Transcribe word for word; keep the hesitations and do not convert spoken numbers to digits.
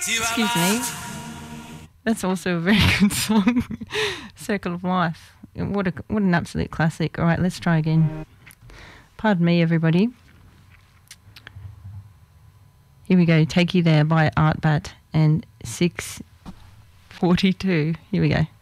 Excuse me. That's also a very good song. Circle of Life. What a what an absolute classic. All right, let's try again. Pardon me, everybody. Here we go. Take You There by Art Bat and six forty-two. Here we go.